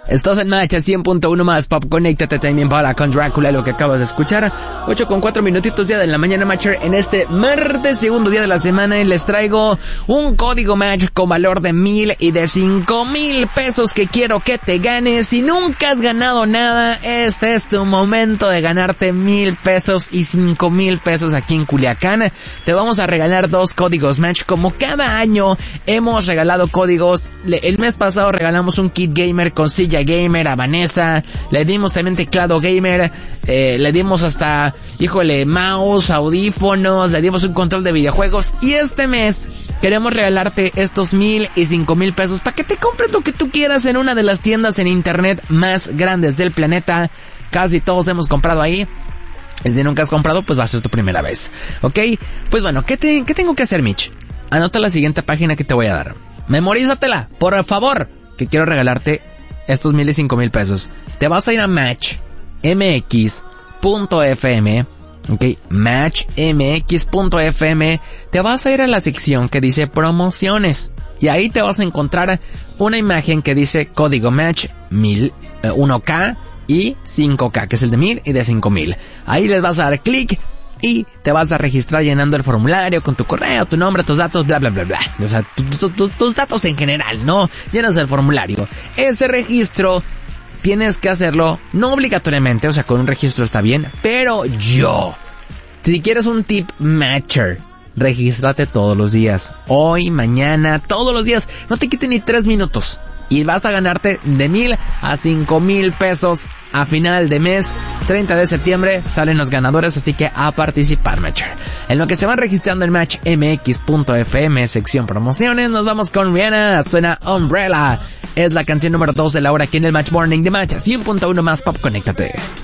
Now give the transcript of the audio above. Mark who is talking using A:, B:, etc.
A: Estás en Match 100.1 más Pop. Conéctate también para con Drácula, lo que acabas de escuchar. 8:04 minutitos ya de la mañana, Matcher. En este martes, segundo día de la semana, y les traigo un código Match con valor de 1,000 y de 5,000 pesos que quiero que te ganes. Si nunca has ganado nada, este es tu momento de ganarte 1,000 pesos y 5,000 pesos aquí en Culiacán. Te vamos a regalar 2 códigos Match. Como cada año hemos regalado códigos. El mes pasado regalamos un kit gamer con silla gamer a Vanessa, le dimos también teclado gamer, le dimos hasta, mouse, audífonos, le dimos un control de videojuegos, y este mes queremos regalarte estos 1,000 y 5,000 pesos para que te compres lo que tú quieras en una de las tiendas en internet más grandes del planeta. Casi todos hemos comprado ahí. Si nunca has comprado, pues va a ser tu primera vez, ¿ok? Pues bueno, ¿qué tengo que hacer, Mitch? Anota la siguiente página que te voy a dar. Memorízatela, por favor, que quiero regalarte estos 1,000 y 5,000 pesos. Te vas a ir a matchmx.fm, ok, matchmx.fm, te vas a ir a la sección que dice promociones, y ahí te vas a encontrar una imagen que dice código Match 1K y 5K, que es el de 1,000 y de 5,000. Ahí les vas a dar clic y te vas a registrar llenando el formulario con tu correo, tu nombre, tus datos, bla, bla, bla, bla. O sea, tus datos en general, ¿no? Llenas el formulario. Ese registro tienes que hacerlo, no obligatoriamente, o sea, con un registro está bien, pero si quieres un tip matcher, regístrate todos los días. Hoy, mañana, todos los días. No te quite ni 3 minutos. Y vas a ganarte de 1,000 a 5,000 pesos a final de mes. 30 de septiembre salen los ganadores, así que a participar, Matcher. En lo que se van registrando en matchmx.fm, sección promociones, nos vamos con Rihanna. Suena Umbrella. Es la canción número 2 de la hora aquí en el Match Morning de Match 100.1 más Pop. Conéctate.